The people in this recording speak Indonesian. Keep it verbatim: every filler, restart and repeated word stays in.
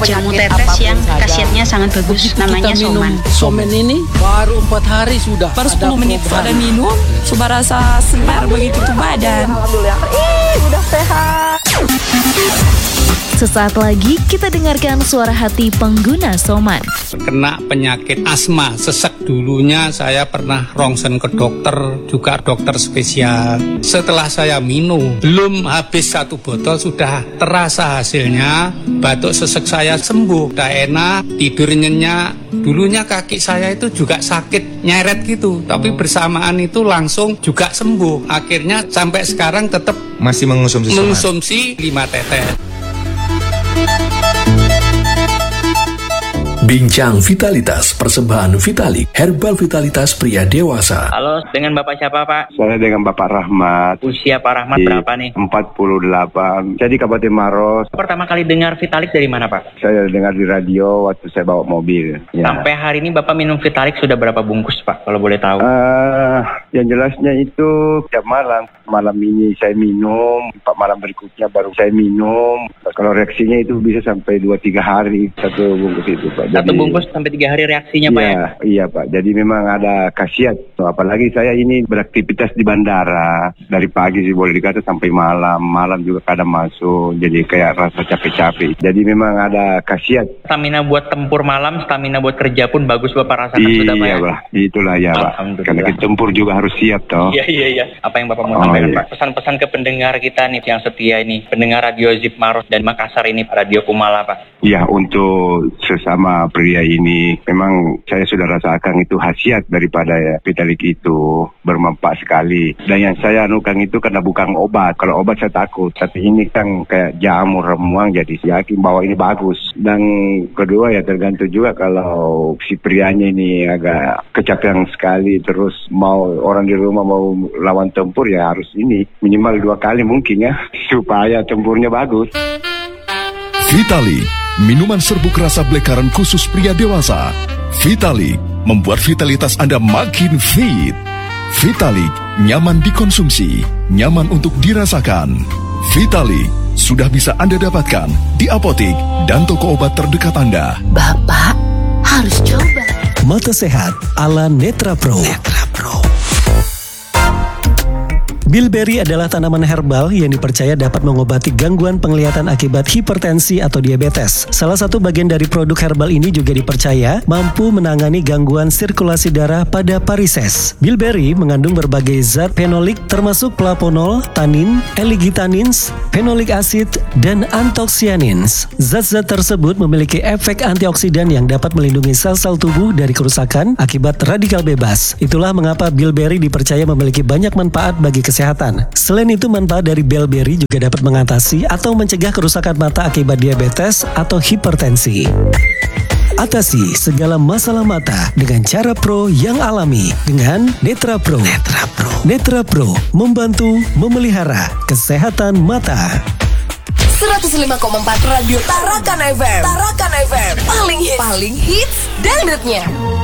jamu tetes yang khasiatnya sangat bagus. Begitu namanya kita minum Soman. Soman ini baru empat hari sudah. Baru sepuluh menit sudah minum, sudah rasa segar begitu tuh badan. Alhamdulillah, ih udah sehat. Sesaat lagi kita dengarkan suara hati pengguna Soman. Kena penyakit asma, sesek dulunya saya pernah rongsen ke dokter, juga dokter spesial. Setelah saya minum, belum habis satu botol sudah terasa hasilnya. Batuk sesek saya sembuh, udah enak, tidur nyenyak. Dulunya kaki saya itu juga sakit, nyeret gitu. Tapi bersamaan itu langsung juga sembuh. Akhirnya sampai sekarang tetap masih mengonsumsi mengonsumsi lima tetes. Bincang Vitalitas, persembahan Vitalik, herbal vitalitas pria dewasa. Halo, dengan Bapak siapa Pak? Saya dengan Bapak Rahmat. Usia Pak Rahmat Di berapa nih? empat puluh delapan. Saya di Kabupaten Maros. Pertama kali dengar Vitalik dari mana Pak? Saya dengar di radio waktu saya bawa mobil. Ya. Sampai hari ini Bapak minum Vitalik sudah berapa bungkus Pak, kalau boleh tahu? Uh, yang jelasnya itu tiap malam. Malam ini saya minum, empat malam berikutnya baru saya minum. Kalau reaksinya itu bisa sampai dua tiga hari satu bungkus itu Pak. Satu Jadi, bungkus sampai tiga hari reaksinya Pak iya, ya? Iya Pak, jadi memang ada khasiat. So, apalagi saya ini beraktivitas di bandara. Dari pagi sih boleh dikata sampai malam. Malam juga kadang masuk, jadi kayak rasa capek-capek. Jadi memang ada khasiat. Stamina buat tempur malam, stamina buat kerja pun bagus Bapak rasakan iya, sudah Pak ya? Iya Pak, itulah ya Pak. Karena kita tempur juga harus siap toh. Iya, iya, iya. Apa yang Bapak mau oh, sampaikan iya. Pak? Pesan-pesan ke pendengar kita nih yang setia ini. Pendengar Radio Zip Maros dan Makassar ini, Radio Kumala Pak. Ya, untuk sesama pria ini memang saya sudah rasakan itu khasiat daripada ya, Vitalik itu bermanfaat sekali. Dan yang saya anukan itu karena bukan obat. Kalau obat saya takut, tapi ini kan kayak jamu remuang, jadi saya yakin bahwa ini bagus. Dan kedua ya tergantung juga kalau si prianya ini agak kecapean sekali, terus mau orang di rumah mau lawan tempur ya harus ini minimal dua kali mungkin ya supaya tempurnya bagus. Vitalik, minuman serbuk rasa black currant khusus pria dewasa. Vitalik membuat vitalitas Anda makin fit. Vitalik nyaman dikonsumsi, nyaman untuk dirasakan. Vitalik sudah bisa Anda dapatkan di apotik dan toko obat terdekat Anda. Bapak harus coba. Mata sehat ala Netra Pro. Netra Pro. Bilberry adalah tanaman herbal yang dipercaya dapat mengobati gangguan penglihatan akibat hipertensi atau diabetes. Salah satu bagian dari produk herbal ini juga dipercaya mampu menangani gangguan sirkulasi darah pada varises. Bilberry mengandung berbagai zat fenolik termasuk plaponol, tanin, L-ligitanins, fenolik acid, dan anthocyanins. Zat-zat tersebut memiliki efek antioksidan yang dapat melindungi sel-sel tubuh dari kerusakan akibat radikal bebas. Itulah mengapa bilberry dipercaya memiliki banyak manfaat bagi kesehatan. Kesehatan. Selain itu, manfaat dari bilberry juga dapat mengatasi atau mencegah kerusakan mata akibat diabetes atau hipertensi. Atasi segala masalah mata dengan cara pro yang alami dengan Netra Pro. Netra Pro. Netra Pro membantu memelihara kesehatan mata. seratus lima koma empat Radio Tarakan F M. Tarakan F M. Paling hits, paling hits dangdutnya.